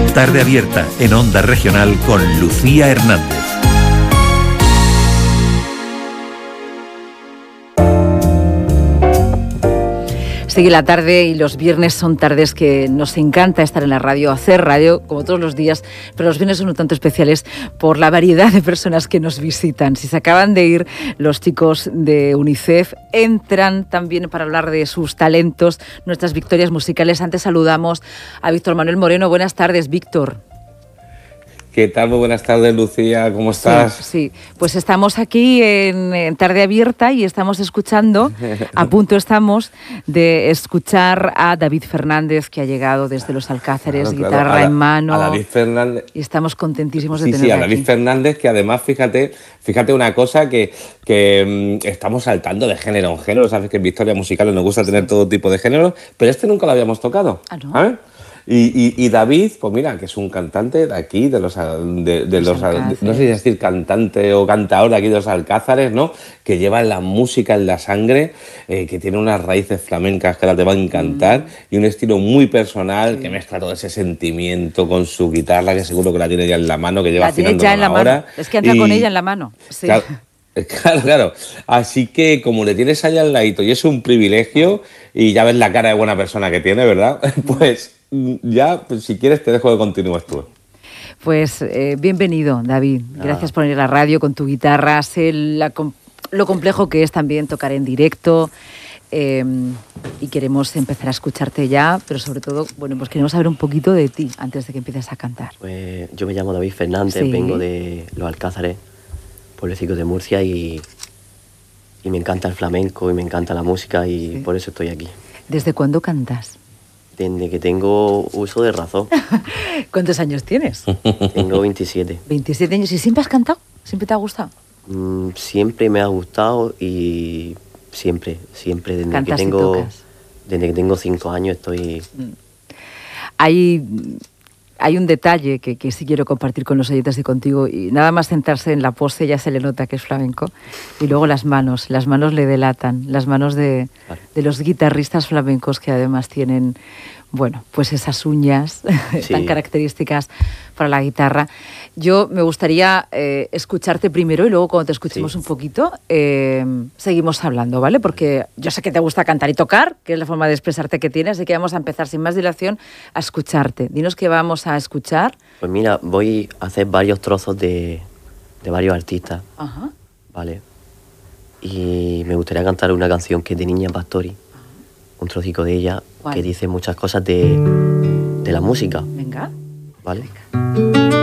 Tarde Abierta en Onda Regional con Lucía Hernández. Sigue la tarde y los viernes son tardes que nos encanta estar en la radio, hacer radio como todos los días, pero los viernes son un tanto especiales por la variedad de personas que nos visitan. Si se acaban de ir los chicos de UNICEF, entran también para hablar de sus talentos, nuestras victorias musicales. Antes saludamos a Víctor Manuel Moreno. Buenas tardes, Víctor. ¿Qué tal? Muy buenas tardes, Lucía. ¿Cómo estás? Sí. Pues estamos aquí en Tarde Abierta y estamos escuchando, a punto estamos de escuchar a David Fernández, que ha llegado desde Los Alcázares, guitarra en mano. A David Fernández. Y estamos contentísimos de tenerlo Sí, a David aquí. Fernández, que además, fíjate una cosa, que estamos saltando de género en género. Sabes que en Victorias Musicales nos gusta tener todo tipo de géneros, pero este nunca lo habíamos tocado. ¿Ah, no? ¿Sabes? Y David, pues mira, que es un cantante de aquí, de los no sé si decir cantante o cantador de aquí de Los Alcázares, ¿no? Que lleva la música en la sangre, que tiene unas raíces flamencas que ahora te van a encantar, y un estilo muy personal, que mezcla todo ese sentimiento con su guitarra, que seguro que la tiene ya en la mano, que lleva afinando ya en la hora. mano. Es que entra con ella en la mano. Sí. Claro. Así que como le tienes allá al ladito y es un privilegio, y ya ves la cara de buena persona que tiene, ¿verdad? Pues ya, pues, si quieres, te dejo que continúes tú. Pues bienvenido, David. Gracias por venir a la radio con tu guitarra. Sé lo complejo que es también tocar en directo. Y queremos empezar a escucharte ya, pero sobre todo, bueno, pues queremos saber un poquito de ti antes de que empieces a cantar. Pues yo me llamo David Fernández, Sí. Vengo de Los Alcázares, pueblecito de Murcia, y me encanta el flamenco y me encanta la música, y por eso estoy aquí. ¿Desde cuándo cantas? Desde que tengo uso de razón. ¿Cuántos años tienes? Tengo 27. 27 años. ¿Y siempre has cantado? ¿Siempre te ha gustado? Siempre me ha gustado y siempre, desde Cantas que y tengo, tocas. desde que tengo 5 años estoy... Hay un detalle que sí quiero compartir con los oyentes y contigo, y nada más sentarse en la pose ya se le nota que es flamenco, y luego las manos le delatan, las manos de los guitarristas flamencos, que además tienen, bueno, pues esas uñas tan características para la guitarra. Yo me gustaría escucharte primero, y luego cuando te escuchemos un poquito seguimos hablando, ¿vale? Porque yo sé que te gusta cantar y tocar, que es la forma de expresarte que tienes, así que vamos a empezar sin más dilación a escucharte. Dinos qué vamos a escuchar. Pues mira, voy a hacer varios trozos de varios artistas, Ajá. ¿vale? Y me gustaría cantar una canción que es de Niña Pastori, un trocico de ella, ¿Cuál? que dice muchas cosas de la música, Venga. ¿vale? Venga.